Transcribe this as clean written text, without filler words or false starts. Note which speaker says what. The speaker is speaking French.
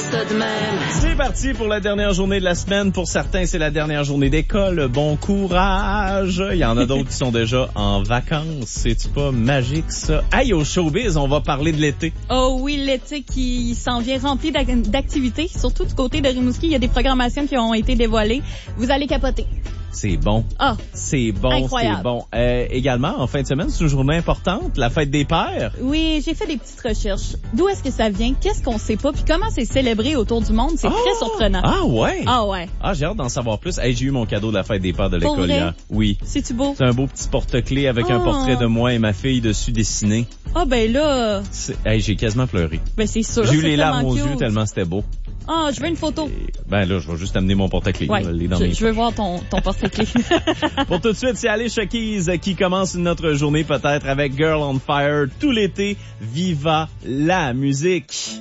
Speaker 1: ça de même.
Speaker 2: C'est parti pour la dernière journée de la semaine. Pour certains, c'est la dernière journée d'école. Bon courage. Il y en a d'autres qui sont déjà en vacances. C'est-tu pas magique, ça? Hey, au showbiz, on va parler de l'été.
Speaker 3: Oh oui, l'été qui s'en vient rempli d'activités. Surtout du côté de Rimouski, il y a des programmations qui ont été dévoilées. Vous allez capoter.
Speaker 2: C'est bon.
Speaker 3: Ah,
Speaker 2: c'est bon,
Speaker 3: incroyable.
Speaker 2: c'est bon. Également, en fin de semaine, c'est une journée importante, la fête des pères.
Speaker 3: Oui, j'ai fait des petites recherches. D'où est-ce que ça vient? Qu'est-ce qu'on sait pas? Puis comment c'est célébré autour du monde? C'est très surprenant.
Speaker 2: Ah ouais?
Speaker 3: Ah ouais.
Speaker 2: Ah, j'ai hâte d'en savoir plus. Hey, j'ai eu mon cadeau de la fête des pères de
Speaker 3: Pour
Speaker 2: l'école
Speaker 3: vrai?
Speaker 2: hier. Oui.
Speaker 3: C'est-tu beau?
Speaker 2: C'est un beau petit porte-clés avec un portrait de moi et ma fille dessus dessiné.
Speaker 3: Ah ben là...
Speaker 2: Hey, j'ai quasiment pleuré.
Speaker 3: Ben c'est sûr.
Speaker 2: J'ai eu les larmes
Speaker 3: tellement
Speaker 2: aux
Speaker 3: cute.
Speaker 2: yeux tellement c'était beau.
Speaker 3: Ah, je veux une photo.
Speaker 2: Ben là, je vais juste amener mon porte-clés.
Speaker 3: Ouais,
Speaker 2: Je
Speaker 3: veux voir ton porte-clés.
Speaker 2: Pour tout de suite, c'est Alicia Keys qui commence notre journée peut-être avec Girl on Fire tout l'été. Viva la musique!